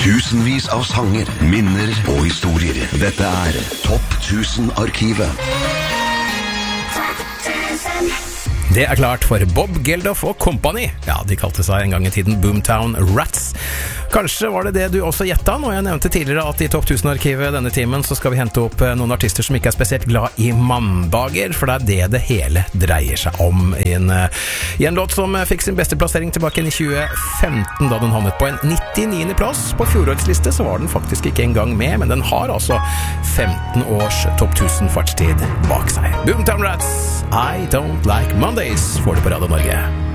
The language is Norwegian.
Tusenvis av sanger, minner og historier. Dette Topp 1000-arkivet. Det klart for Bob Geldof og Company. Ja, de kalte seg en gang I tiden Boomtown Rats. Kanskje var det du også gjettet når jeg nevnte tidligere at I Topp 1000-arkivet denne timen så skal vi hente opp noen artister som ikke spesielt glad I mandager, for det det hele dreier seg om I en låt som fikk sin beste plassering tilbake I 2015 da den havnet på en 99. plass. På fjorårets så var den faktisk ikke engang med, men den har altså 15 års Topp 1000 fartstid bak seg. Boomtown Rats, I Don't Like Mondays får du på Radio Norge.